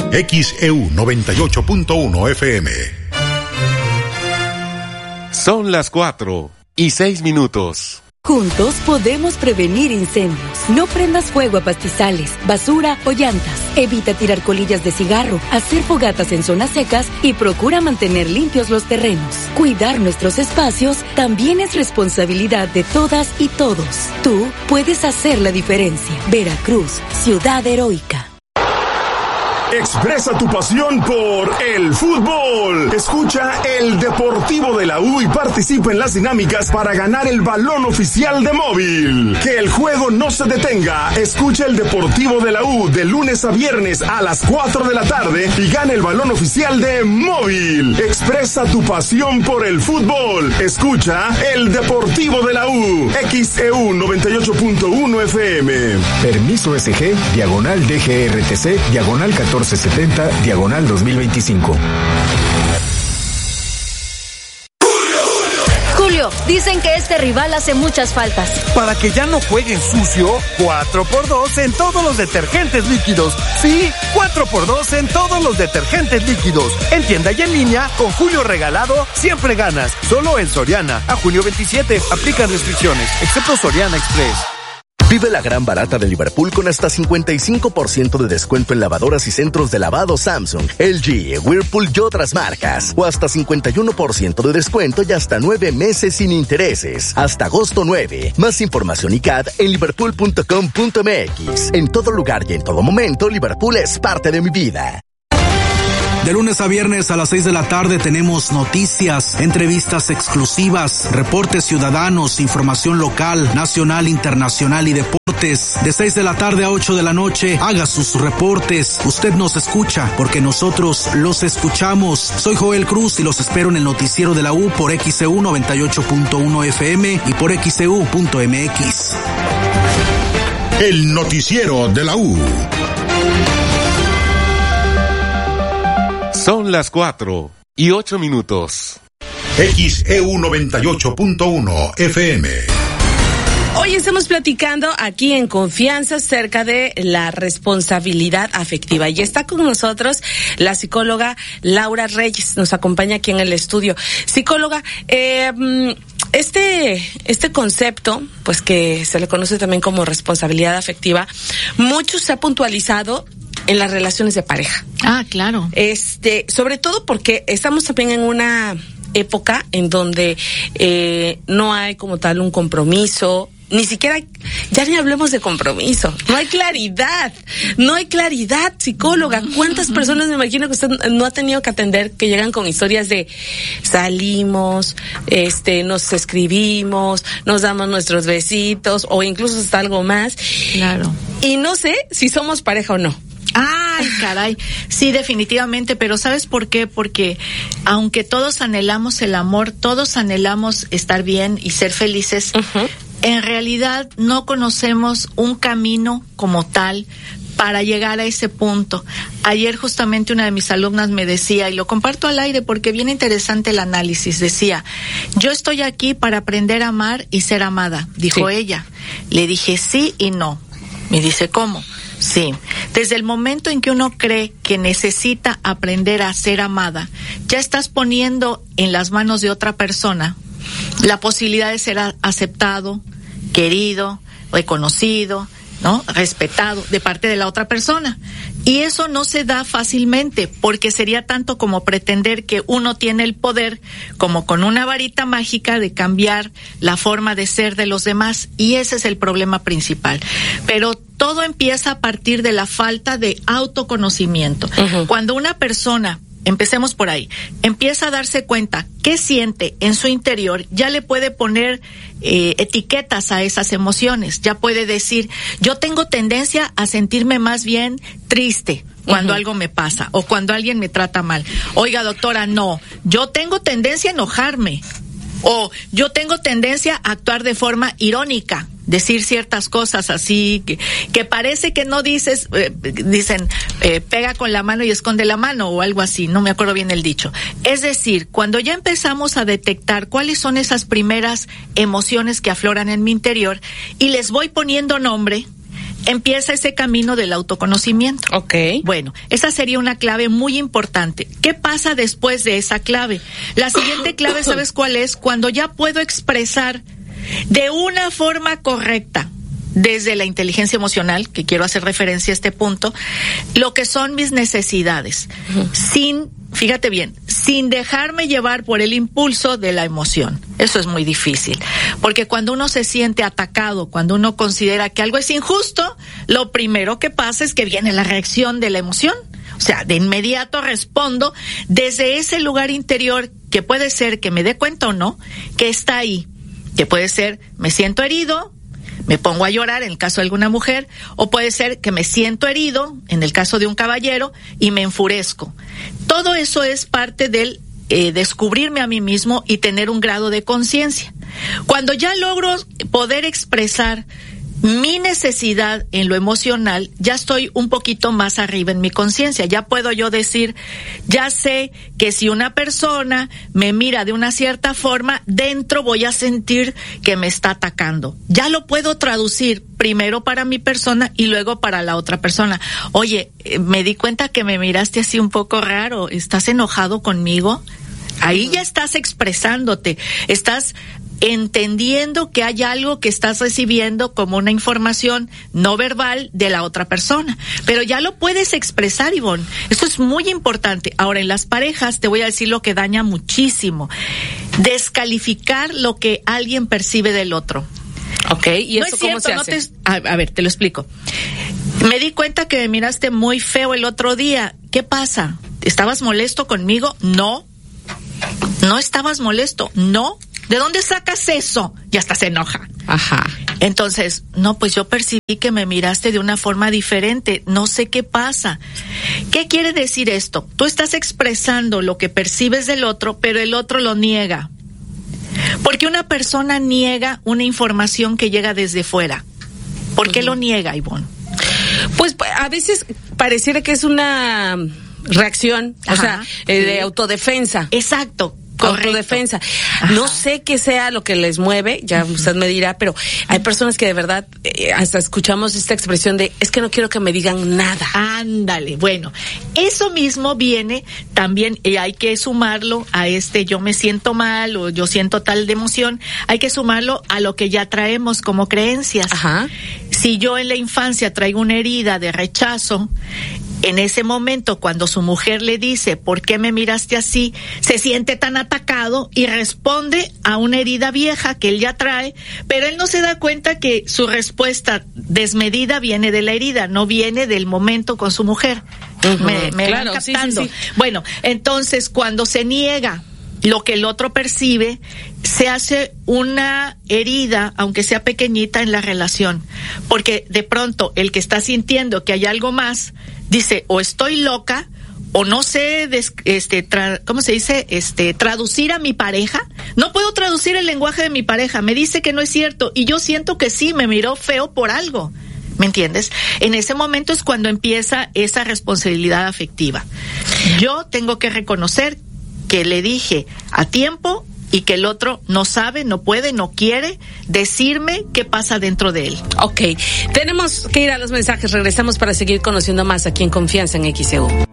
XEU 98.1 FM. Son las 4:06. Juntos podemos prevenir incendios. No prendas fuego a pastizales, basura o llantas. Evita tirar colillas de cigarro, hacer fogatas en zonas secas y procura mantener limpios los terrenos. Cuidar nuestros espacios también es responsabilidad de todas y todos. Tú puedes hacer la diferencia. Veracruz, ciudad heroica. Expresa tu pasión por el fútbol. Escucha el Deportivo de la U y participa en las dinámicas para ganar el balón oficial de Móvil. Que el juego no se detenga. Escucha el Deportivo de la U de lunes a viernes a las 4 de la tarde y gana el balón oficial de Móvil. Expresa tu pasión por el fútbol. Escucha el Deportivo de la U. XEU 98.1 FM. Permiso SG, diagonal DGRTC, diagonal 1470, diagonal 2025. Julio, dicen que este rival hace muchas faltas. Para que ya no jueguen sucio, 4x2 en todos los detergentes líquidos. Sí, 4x2 en todos los detergentes líquidos. En tienda y en línea, con Julio regalado, siempre ganas. Solo en Soriana. A junio 27, aplican restricciones, excepto Soriana Express. Vive la gran barata de Liverpool con hasta 55% de descuento en lavadoras y centros de lavado Samsung, LG, Whirlpool y otras marcas. O hasta 51% de descuento y hasta 9 meses sin intereses. Hasta agosto 9. Más información y CAD en liverpool.com.mx. En todo lugar y en todo momento, Liverpool es parte de mi vida. De lunes a viernes a las 6 de la tarde tenemos noticias, entrevistas exclusivas, reportes ciudadanos, información local, nacional, internacional y deportes. De 6 de la tarde a 8 de la noche, haga sus reportes. Usted nos escucha porque nosotros los escuchamos. Soy Joel Cruz y los espero en el noticiero de la U por XEU 98.1 FM y por XEU.mx. El noticiero de la U. Son las 4:08. XEU 98.1 FM. Hoy estamos platicando aquí en Confianza acerca de la responsabilidad afectiva y está con nosotros la psicóloga Laura Reyes, nos acompaña aquí en el estudio. Psicóloga, este concepto, pues que se le conoce también como responsabilidad afectiva, mucho se ha puntualizado en las relaciones de pareja. Ah, claro. Sobre todo porque estamos también en una época en donde no hay como tal un compromiso, ni siquiera, ya ni hablemos de compromiso, no hay claridad, psicóloga. ¿Cuántas personas, me imagino que usted no ha tenido que atender, que llegan con historias de salimos, nos escribimos, nos damos nuestros besitos, o incluso hasta algo más? Claro. Y no sé si somos pareja o no. Ay, caray. Sí, definitivamente, pero ¿sabes por qué? Porque aunque todos anhelamos el amor, todos anhelamos estar bien y ser felices, en realidad no conocemos un camino como tal para llegar a ese punto. Ayer justamente una de mis alumnas me decía, y lo comparto al aire porque bien interesante el análisis, decía, yo estoy aquí para aprender a amar y ser amada, dijo ella. Le dije sí y no. Me dice, ¿cómo? Sí, desde el momento en que uno cree que necesita aprender a ser amada, ya estás poniendo en las manos de otra persona la posibilidad de ser aceptado, querido, reconocido, ¿no? Respetado de parte de la otra persona. Y eso no se da fácilmente, porque sería tanto como pretender que uno tiene el poder, como con una varita mágica, de cambiar la forma de ser de los demás, y ese es el problema principal. Pero todo empieza a partir de la falta de autoconocimiento. Cuando una persona, empecemos por ahí, empieza a darse cuenta qué siente en su interior, ya le puede poner etiquetas a esas emociones. Ya puede decir, yo tengo tendencia a sentirme más bien triste cuando algo me pasa o cuando alguien me trata mal. Oiga, doctora, no, yo tengo tendencia a enojarme, o yo tengo tendencia a actuar de forma irónica, decir ciertas cosas así que parece que no dices, dicen pega con la mano y esconde la mano o algo así, no me acuerdo bien el dicho. Es decir, cuando ya empezamos a detectar cuáles son esas primeras emociones que afloran en mi interior y les voy poniendo nombre, empieza ese camino del autoconocimiento. Ok. Bueno, esa sería una clave muy importante. ¿Qué pasa después de esa clave? La siguiente clave, ¿sabes cuál es? Cuando ya puedo expresar de una forma correcta, desde la inteligencia emocional, que quiero hacer referencia a este punto, lo que son mis necesidades, fíjate bien, sin dejarme llevar por el impulso de la emoción. Eso es muy difícil, porque cuando uno se siente atacado, cuando uno considera que algo es injusto, lo primero que pasa es que viene la reacción de la emoción. O sea, de inmediato respondo desde ese lugar interior, que puede ser que me dé cuenta o no, que está ahí, que puede ser, me siento herido, me pongo a llorar en el caso de alguna mujer, o puede ser que me siento herido en el caso de un caballero y me enfurezco. Todo eso es parte del descubrirme a mí mismo y tener un grado de conciencia. Cuando ya logro poder expresar mi necesidad en lo emocional, ya estoy un poquito más arriba en mi conciencia. Ya puedo yo decir, ya sé que si una persona me mira de una cierta forma, dentro voy a sentir que me está atacando. Ya lo puedo traducir primero para mi persona y luego para la otra persona. Oye, me di cuenta que me miraste así un poco raro. ¿Estás enojado conmigo? Ahí ya estás expresándote. Estás entendiendo que hay algo que estás recibiendo como una información no verbal de la otra persona, pero ya lo puedes expresar, Ivonne. Esto es muy importante. Ahora, en las parejas te voy a decir lo que daña muchísimo: descalificar lo que alguien percibe del otro. Okay, ¿y no eso es cierto, cómo se hace? A ver, te lo explico. Me di cuenta que me miraste muy feo el otro día. ¿Qué pasa? ¿Estabas molesto conmigo? No. ¿No estabas molesto? No. ¿De dónde sacas eso? Y hasta se enoja. Ajá. Entonces, no, pues yo percibí que me miraste de una forma diferente. No sé qué pasa. ¿Qué quiere decir esto? Tú estás expresando lo que percibes del otro, pero el otro lo niega. Porque una persona niega una información que llega desde fuera. ¿Por qué lo niega, Ivonne? Pues a veces pareciera que es una reacción, o sea, de autodefensa. Exacto. Correcto. Autodefensa. Ajá. No sé qué sea lo que les mueve, ya usted me dirá, pero hay personas que de verdad hasta escuchamos esta expresión de, es que no quiero que me digan nada. Ándale, bueno, eso mismo viene también, y hay que sumarlo a yo me siento mal o yo siento tal de emoción, hay que sumarlo a lo que ya traemos como creencias. Ajá. Si yo en la infancia traigo una herida de rechazo, en ese momento, cuando su mujer le dice, ¿por qué me miraste así?, se siente tan atacado y responde a una herida vieja que él ya trae, pero él no se da cuenta que su respuesta desmedida viene de la herida, no viene del momento con su mujer. Uh-huh. Me claro, van captando. sí. Bueno, entonces, cuando se niega lo que el otro percibe, se hace una herida, aunque sea pequeñita, en la relación, porque de pronto el que está sintiendo que hay algo más dice, o estoy loca, o no sé, ¿cómo se dice? Traducir a mi pareja. No puedo traducir el lenguaje de mi pareja. Me dice que no es cierto y yo siento que sí, me miró feo por algo. ¿Me entiendes? En ese momento es cuando empieza esa responsabilidad afectiva. Yo tengo que reconocer que le dije a tiempo y que el otro no sabe, no puede, no quiere decirme qué pasa dentro de él. Ok, tenemos que ir a los mensajes, regresamos para seguir conociendo más aquí en Confianza en XEU.